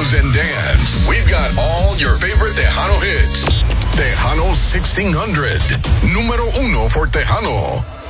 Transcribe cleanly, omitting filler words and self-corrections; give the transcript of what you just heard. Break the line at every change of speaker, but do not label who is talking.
buzz and dance. We've got all your favorite Tejano hits. Tejano 1600. Número uno for Tejano.